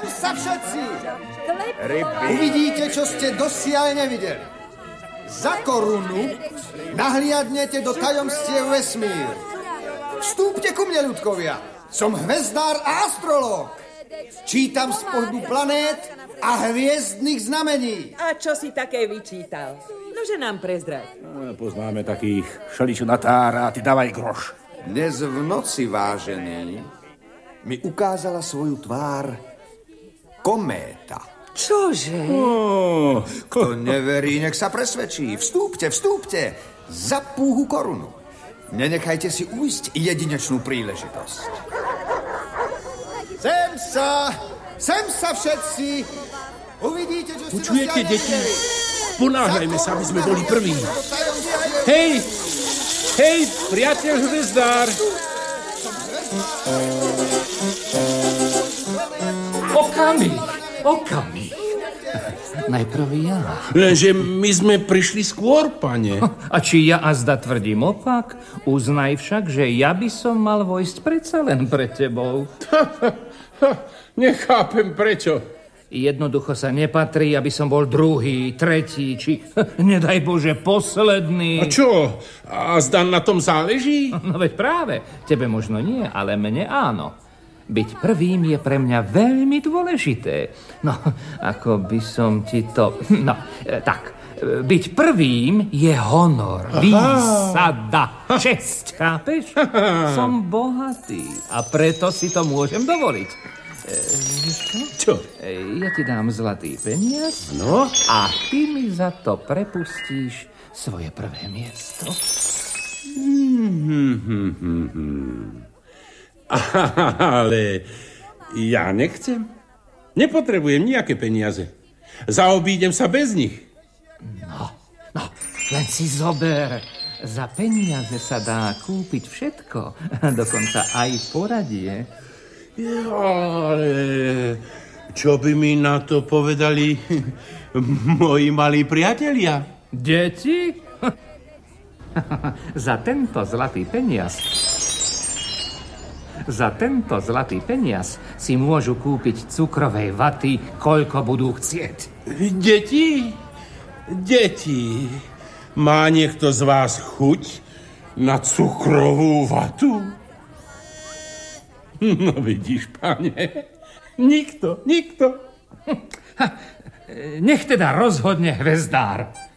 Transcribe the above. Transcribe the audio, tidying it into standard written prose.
sa všetci! Uvidíte, čo ste dosiaľ nevideli. Za korunu nahliadnete do tajomstiev vesmíru. Vstúpte ku mne, ľudkovia. Som hvezdár a astrológ. Čítam z pohľadu planét a hviezdnych znamení. A čo si také vyčítal? Nože nám prezdraď. Poznáme takých šeličo natára, ty dávaj groš. Dnes v noci, vážený, mi ukázala svoju tvár kométa. Čože? Kto neverí, nech sa presvedčí. Vstúpte, vstúpte. Za púhu korunu. Nenechajte si ujsť jedinečnú príležitosť. Sem sa všetci. Uvidíte, čo ste Počujete, dosiaľ deti? nevideli. Ponáhľajme sa, aby sme boli prví. Hej, priateľ hvezdár. Okamih. Najprv ja. Lenže my sme prišli skôr, pane. A či ja azda tvrdím opak, uznaj však, že ja by som mal vojsť predsa len pred tebou. Nechápem prečo. Jednoducho sa nepatrí, aby som bol druhý, tretí, či nedaj Bože, posledný. A čo? A zda na tom záleží? No veď práve, tebe možno nie, ale mne áno. Byť prvým je pre mňa veľmi dôležité. No, ako by som ti to... No, tak, byť prvým je honor, výsada, česť, chápeš? Som bohatý a preto si to môžem dovoliť. Čo? Ja ti dám zlatý peniaz, No? a ty mi za to prepustíš svoje prvé miesto. Ale ja nechcem. Nepotrebujem nejaké peniaze. Zaobídem sa bez nich. No, len si zober. Za peniaze sa dá kúpiť všetko, dokonca aj poradie. Ale čo by mi na to povedali moji malí priatelia? Deti? Za tento zlatý peniaz si môžu kúpiť cukrovej vaty, koľko budú chcieť. Deti, má niekto z vás chuť na cukrovú vatu? No vidíš, pane, nikto. Nech teda rozhodne hvezdár.